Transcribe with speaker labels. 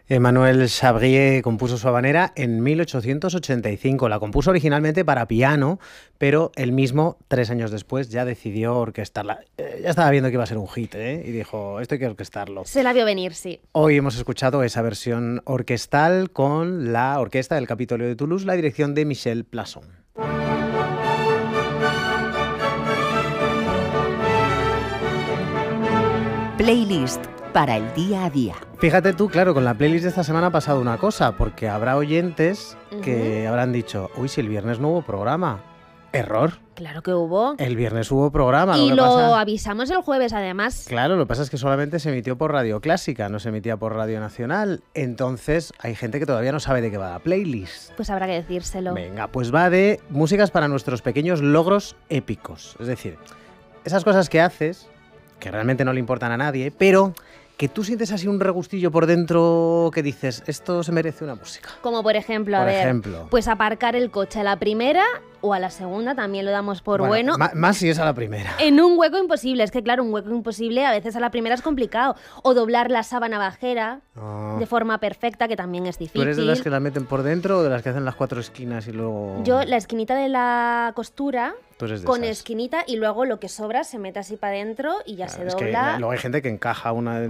Speaker 1: Emmanuel Chabrier compuso su habanera en 1885. La compuso originalmente para piano, pero él mismo, 3 años después, ya decidió orquestarla. Ya estaba viendo que iba a ser un hit, y dijo, esto hay que orquestarlo.
Speaker 2: Se la vio venir, sí.
Speaker 1: Hoy hemos escuchado esa versión orquestal con la orquesta del Capitolio de Toulouse, la dirección de Michel Plasson.
Speaker 3: Playlist para el día a día.
Speaker 1: Fíjate tú, claro, con la playlist de esta semana ha pasado una cosa, porque habrá oyentes que habrán dicho, uy, si el viernes no hubo programa. Error.
Speaker 2: Claro que hubo.
Speaker 1: El viernes hubo programa.
Speaker 2: Y
Speaker 1: lo que
Speaker 2: lo
Speaker 1: pasa...
Speaker 2: avisamos el jueves, además.
Speaker 1: Claro, lo que pasa es que solamente se emitió por Radio Clásica, no se emitía por Radio Nacional. Entonces hay gente que todavía no sabe de qué va la playlist.
Speaker 2: Pues habrá que decírselo.
Speaker 1: Venga, pues va de músicas para nuestros pequeños logros épicos. Es decir, esas cosas que haces, que realmente no le importan a nadie, pero que tú sientes así un regustillo por dentro que dices, esto se merece una música.
Speaker 2: Como por ejemplo, pues aparcar el coche a la primera o a la segunda, también lo damos por bueno.
Speaker 1: Más si es a la primera.
Speaker 2: En un hueco imposible, es que claro, un hueco imposible a veces a la primera es complicado. O doblar la sábana bajera de forma perfecta, que también es difícil.
Speaker 1: ¿Tú eres de las que la meten por dentro o de las que hacen las 4 esquinas y luego...?
Speaker 2: Yo, la esquinita de la costura... con
Speaker 1: esas.
Speaker 2: esquinita y luego lo que sobra se mete así para adentro y ya se dobla.
Speaker 1: Es que luego hay gente que encaja una